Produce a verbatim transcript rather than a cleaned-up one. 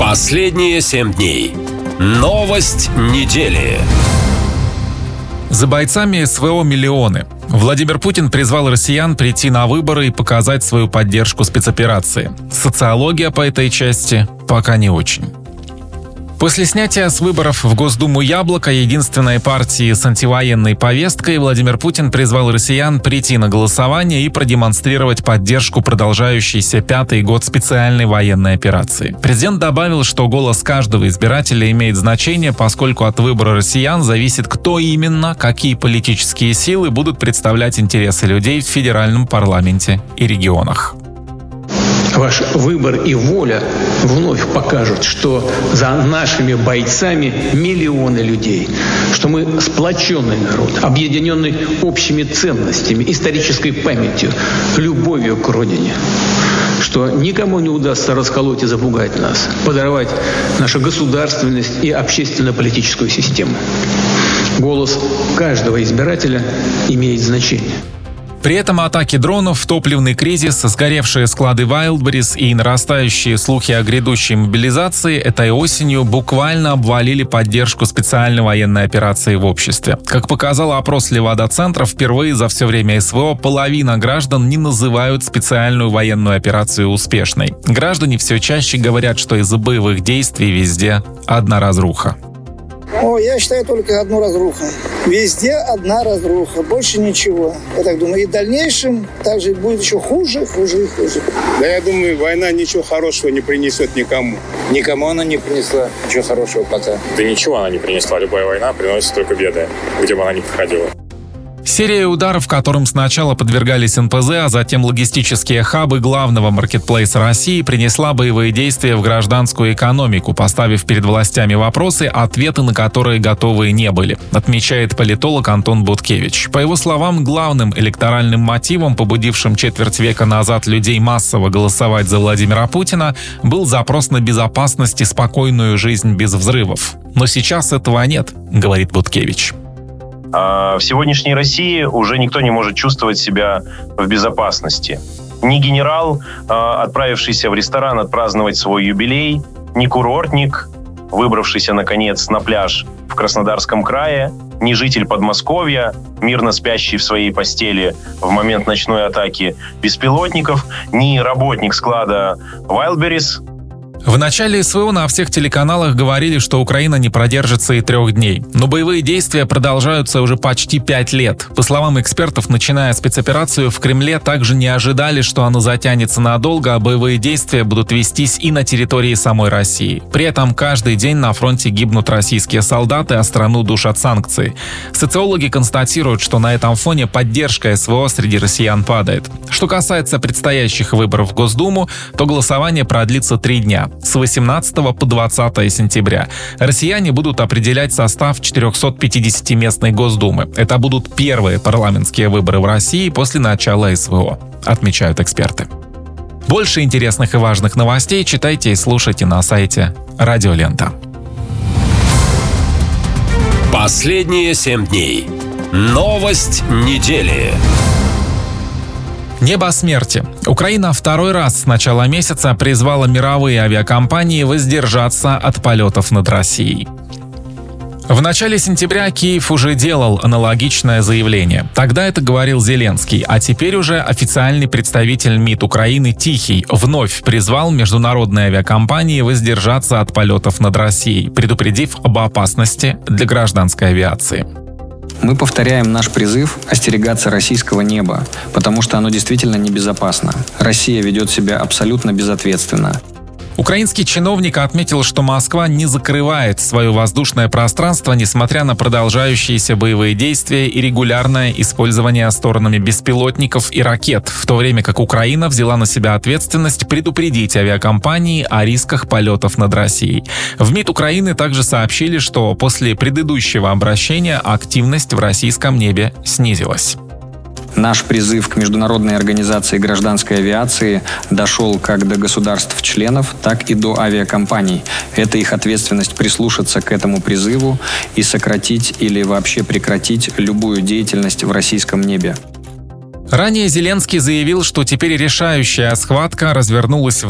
Последние семь дней. Новость недели. За бойцами СВО миллионы. Владимир Путин призвал россиян прийти на выборы и показать свою поддержку спецоперации. Социология по этой части пока не очень. После снятия с выборов в Госдуму «Яблоко», единственной партии с антивоенной повесткой, Владимир Путин призвал россиян прийти на голосование и продемонстрировать поддержку продолжающейся пятый год специальной военной операции. Президент добавил, что голос каждого избирателя имеет значение, поскольку от выбора россиян зависит, кто именно, какие политические силы будут представлять интересы людей в федеральном парламенте и регионах. Ваш выбор и воля вновь покажут, что за нашими бойцами миллионы людей, что мы сплоченный народ, объединенный общими ценностями, исторической памятью, любовью к родине, что никому не удастся расколоть и запугать нас, подорвать нашу государственность и общественно-политическую систему. Голос каждого избирателя имеет значение. При этом атаки дронов, топливный кризис, сгоревшие склады Wildberries и нарастающие слухи о грядущей мобилизации этой осенью буквально обвалили поддержку специальной военной операции в обществе. Как показал опрос Левада-центра, впервые за все время СВО половина граждан не называют специальную военную операцию успешной. Граждане все чаще говорят, что из-за боевых действий везде одна разруха. О, я считаю только одну разруху. Везде одна разруха, больше ничего. Я так думаю, и в дальнейшем также будет еще хуже, хуже и хуже. Да я думаю, война ничего хорошего не принесет никому. Никому она не принесла ничего хорошего пока. Да ничего она не принесла. Любая война приносит только беды, где бы она ни проходила. Серия ударов, которым сначала подвергались эн пэ зэ, а затем логистические хабы главного маркетплейса России, принесла боевые действия в гражданскую экономику, поставив перед властями вопросы, ответы на которые готовые не были, отмечает политолог Антон Буткевич. По его словам, главным электоральным мотивом, побудившим четверть века назад людей массово голосовать за Владимира Путина, был запрос на безопасность и спокойную жизнь без взрывов. Но сейчас этого нет, говорит Буткевич. В сегодняшней России уже никто не может чувствовать себя в безопасности. Ни генерал, отправившийся в ресторан отпраздновать свой юбилей, ни курортник, выбравшийся, наконец, на пляж в Краснодарском крае, ни житель Подмосковья, мирно спящий в своей постели в момент ночной атаки беспилотников, ни работник склада Wildberries. В начале СВО на всех телеканалах говорили, что Украина не продержится и трех дней. Но боевые действия продолжаются уже почти пять лет. По словам экспертов, начиная спецоперацию, в Кремле также не ожидали, что она затянется надолго, а боевые действия будут вестись и на территории самой России. При этом каждый день на фронте гибнут российские солдаты, а страну душат санкции. Социологи констатируют, что на этом фоне поддержка СВО среди россиян падает. Что касается предстоящих выборов в Госдуму, то голосование продлится три дня. С восемнадцатого по двадцатое сентября. Россияне будут определять состав четырехсотпятидесятиместной Госдумы. Это будут первые парламентские выборы в России после начала СВО, отмечают эксперты. Больше интересных и важных новостей читайте и слушайте на сайте Радио Лента. Последние семь дней. Новость недели. Небо смерти. Украина второй раз с начала месяца призвала мировые авиакомпании воздержаться от полетов над Россией. В начале сентября Киев уже делал аналогичное заявление. Тогда это говорил Зеленский, а теперь уже официальный представитель МИД Украины Тихий вновь призвал международные авиакомпании воздержаться от полетов над Россией, предупредив об опасности для гражданской авиации. Мы повторяем наш призыв остерегаться российского неба, потому что оно действительно небезопасно. Россия ведет себя абсолютно безответственно. Украинский чиновник отметил, что Москва не закрывает свое воздушное пространство, несмотря на продолжающиеся боевые действия и регулярное использование сторонами беспилотников и ракет, в то время как Украина взяла на себя ответственность предупредить авиакомпании о рисках полетов над Россией. В МИД Украины также сообщили, что после предыдущего обращения активность в российском небе снизилась. Наш призыв к Международной организации гражданской авиации дошел как до государств-членов, так и до авиакомпаний. Это их ответственность прислушаться к этому призыву и сократить или вообще прекратить любую деятельность в российском небе. Ранее Зеленский заявил, что теперь решающая схватка развернулась в